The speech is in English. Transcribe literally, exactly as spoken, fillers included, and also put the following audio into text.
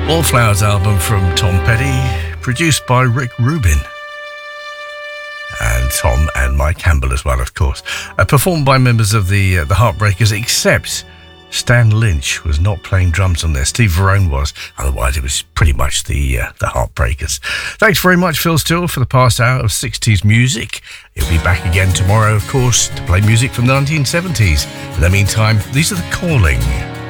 Wallflowers album from Tom Petty, produced by Rick Rubin. And Tom and Mike Campbell as well, of course. Uh, performed by members of the uh, the Heartbreakers, except Stan Lynch was not playing drums on there. Steve Verone was. Otherwise, it was pretty much the uh, the Heartbreakers. Thanks very much, Phil Steele, for the past hour of sixties music. He'll be back again tomorrow, of course, to play music from the nineteen seventies. In the meantime, these are The Calling.